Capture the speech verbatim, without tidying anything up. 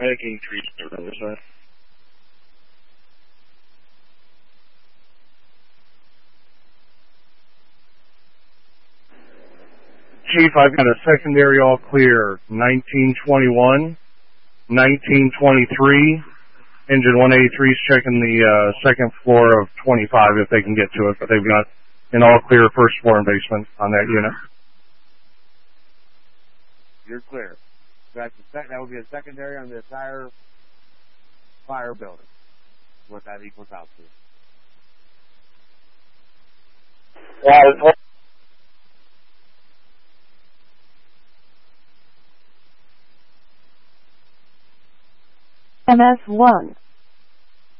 Making three on this side. Chief, I've got a secondary all clear, nineteen twenty-one, nineteen twenty-three. Engine one eighty-three is checking the uh, second floor of twenty-five if they can get to it, but they've got an all clear first floor and basement on that unit. You're clear. That's a sec- that would be a secondary on the entire fire building, what that equals out to. Yeah, M S one.